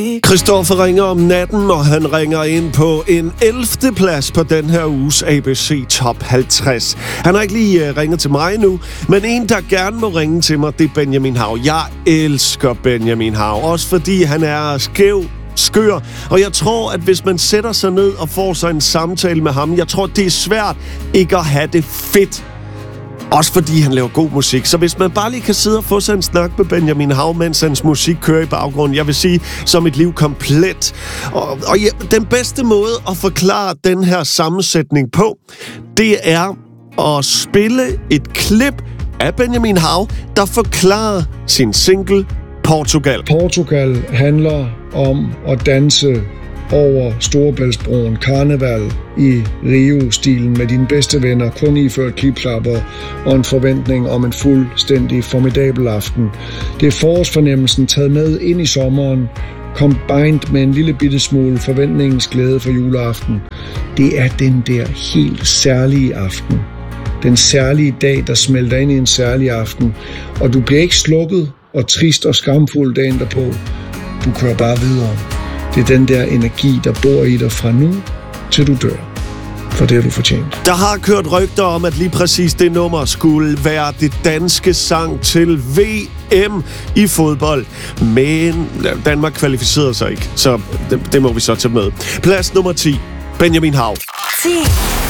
Christoffer ringer om natten, og han ringer ind på en 11. plads på den her uges ABC Top 50. Han har ikke lige ringet til mig nu, men en, der gerne må ringe til mig, det er Benjamin Hav. Jeg elsker Benjamin Hav, også fordi han er skør, og jeg tror, at hvis man sætter sig ned og får sig en samtale med ham, jeg tror, det er svært ikke at have det fedt. Også fordi han laver god musik. Så hvis man bare lige kan sidde og få sig en snak med Benjamin Hav, mens hans musik kører i baggrunden, jeg vil sige, som et liv komplet. Og ja, den bedste måde at forklare den her sammensætning på, det er at spille et klip af Benjamin Hav, der forklarer sin single Portugal. Portugal handler om at danse over Storebæltsbroen, karneval i Rio-stilen med dine bedste venner, kun iført klipklapper og en forventning om en fuldstændig formidabel aften. Det er forårsfornemmelsen taget med ind i sommeren, combined med en lille bitte smule forventningens glæde for juleaften. Det er den der helt særlige aften. Den særlige dag, der smelter ind i en særlig aften. Og du bliver ikke slukket og trist og skamfuld dagen derpå. Du kører bare videre. Det er den der energi, der bor i dig fra nu til du dør. For det har du fortjent. Der har kørt rygter om, at lige præcis det nummer skulle være det danske sang til VM i fodbold. Men Danmark kvalificerede sig ikke, så det må vi så tage med. Plads nummer 10. Benjamin Hav. 10.